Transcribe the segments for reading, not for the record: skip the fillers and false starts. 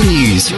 News.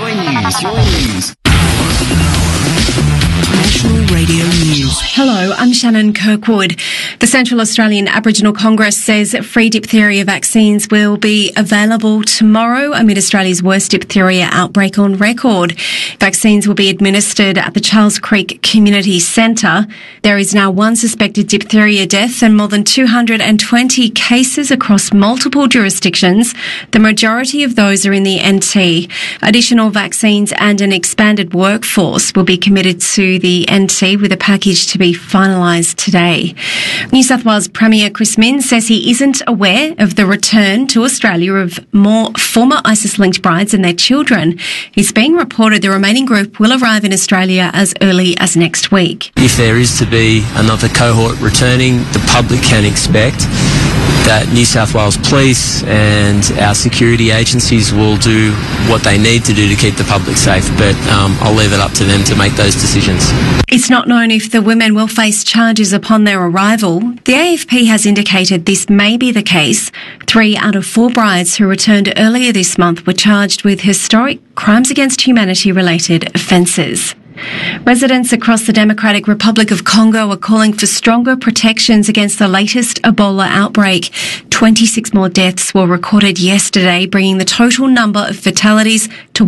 National Radio News. Hello, I'm Shannon Kirkwood. The Central Australian Aboriginal Congress says free diphtheria vaccines will be available tomorrow amid Australia's worst diphtheria outbreak on record. Vaccines will be administered at the Charles Creek Community Centre. There is now one suspected diphtheria death and more than 220 cases across multiple jurisdictions. The majority of those are in the NT. Additional vaccines and an expanded workforce will be committed to the NT with a package to be finalised today. New South Wales Premier Chris Minns says he isn't aware of the return to Australia of more former ISIS-linked brides and their children. It's being reported the remaining group will arrive in Australia as early as next week. If there is to be another cohort returning, the public can expect that New South Wales Police and our security agencies will do what they need to do to keep the public safe, but I'll leave it up to them to make those decisions. It's not known if the women will face charges upon their arrival. The AFP has indicated this may be the case. 3 out of 4 brides who returned earlier this month were charged with historic crimes against humanity related offences. Residents across the Democratic Republic of Congo are calling for stronger protections against the latest Ebola outbreak. 26 more deaths were recorded yesterday, bringing the total number of fatalities to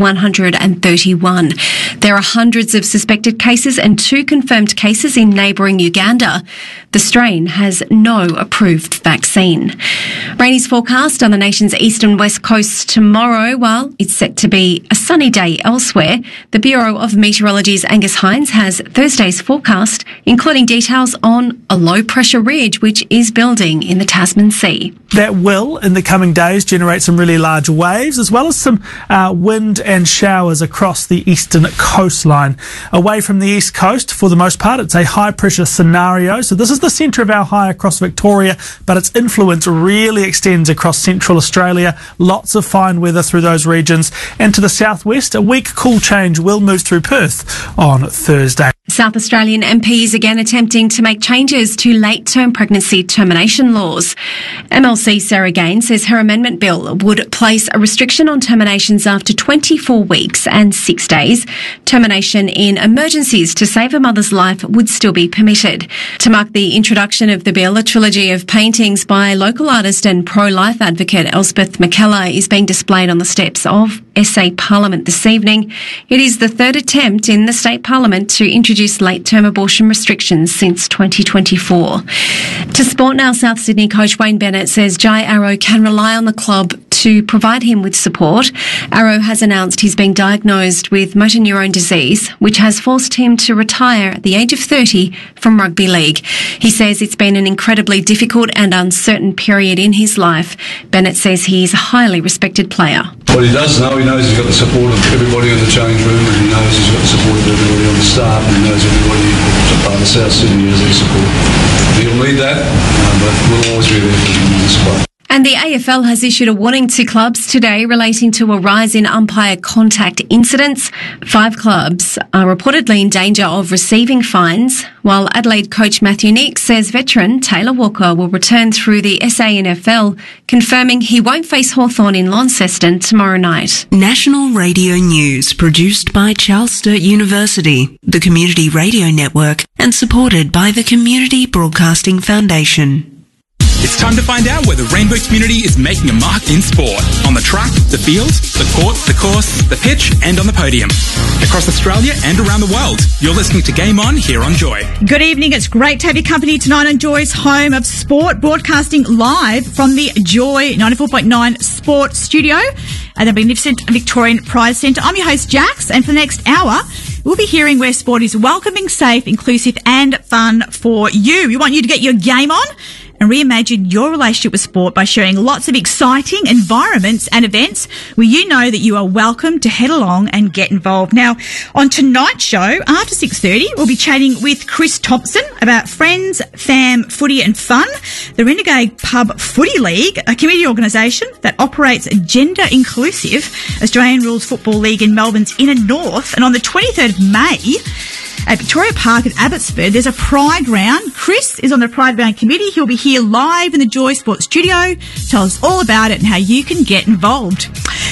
131. There are hundreds of suspected cases and 2 confirmed cases in neighbouring Uganda. The strain has no approved vaccine. Rain is forecast on the nation's east and west coasts tomorrow, while it's set to be a sunny day elsewhere. The Bureau of Meteorology's Angus Hines has Thursday's forecast, including details on a low-pressure ridge which is building in the Tasman Sea. That will, in the coming days, generate some really large waves, as well as some wind and showers across the eastern coastline. Away from the east coast, for the most part, it's a high-pressure scenario. So this is the centre of our high across Victoria, but its influence really extends across central Australia. Lots of fine weather through those regions. And to the southwest, a weak cool change will move through Perth on Thursday. South Australian MPs again attempting to make changes to late-term pregnancy termination laws. MLC Sarah Gaines says her amendment bill would place a restriction on terminations after 24 weeks and 6 days. Termination in emergencies to save a mother's life would still be permitted. To mark the introduction of the bill, a trilogy of paintings by local artist and pro-life advocate Elspeth McKellar is being displayed on the steps of SA Parliament this evening. It is the third attempt in the state parliament to introduce late-term abortion restrictions since 2024. To sport now, South Sydney coach Wayne Bennett says Jai Arrow can rely on the club to provide him with support. Arrow has announced he's been diagnosed with motor neurone disease, which has forced him to retire at the age of 30 from rugby league. He says it's been an incredibly difficult and uncertain period in his life. Bennett says he's a highly respected player. What he does know, he knows he's got the support of everybody in the change room, and he knows he's got the support of everybody on the staff, and he knows everybody in South Sydney has their support. He'll need that, but we'll always be there for him in this club. And the AFL has issued a warning to clubs today relating to a rise in umpire contact incidents. 5 clubs are reportedly in danger of receiving fines, while Adelaide coach Matthew Nick says veteran Taylor Walker will return through the SANFL, confirming he won't face Hawthorn in Launceston tomorrow night. National Radio News, produced by Charles Sturt University, the Community Radio Network, and supported by the Community Broadcasting Foundation. It's time to find out where the Rainbow community is making a mark in sport. On the track, the field, the court, the course, the pitch, and on the podium. Across Australia and around the world, you're listening to Game On here on Joy. Good evening. It's great to have your company tonight on Joy's home of sport, broadcasting live from the Joy 94.9 Sport Studio at the magnificent Victorian Prize Centre. I'm your host, Jax, and for the next hour, we'll be hearing where sport is welcoming, safe, inclusive, and fun for you. We want you to get your game on and reimagine your relationship with sport by sharing lots of exciting environments and events where you know that you are welcome to head along and get involved. Now, on tonight's show, after 6:30, we'll be chatting with Chris Thompson about Friends, Fam, Footy and Fun, the Renegade Pub Footy League, a community organisation that operates a gender-inclusive Australian rules football league in Melbourne's inner north. And on the 23rd of May, at Victoria Park at Abbotsford, there's a Pride Round. Chris is on the Pride Round committee. He'll be here live in the Joy Sports Studio. Tell us all about it and how you can get involved.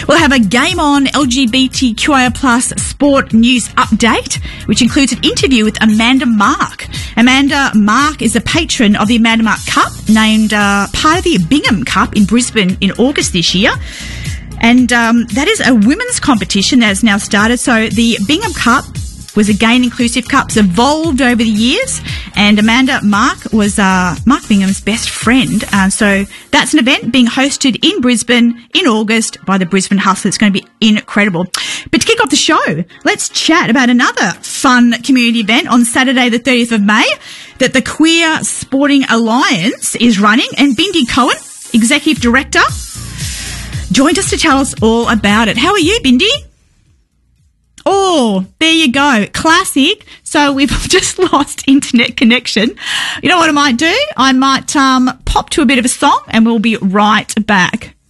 We'll have a Game On LGBTQIA plus sport news update, which includes an interview with Amanda Mark. Amanda Mark is a patron of the Amanda Mark Cup, named part of the Bingham Cup in Brisbane in August this year. And that is a women's competition that has now started. So the Bingham Cup was a gay and inclusive cup. It's evolved over the years, and Amanda Mark was Mark Bingham's best friend. So that's an event being hosted in Brisbane in August by the Brisbane Hustle. It's going to be incredible. But to kick off the show, let's chat about another fun community event on Saturday the 30th of May that the Queer Sporting Alliance is running, and Bindi Cohen, Executive Director, joined us to tell us all about it. How are you, Bindi? Oh, there you go. Classic. So we've just lost internet connection. You know what I might do? I might pop to a bit of a song and we'll be right back.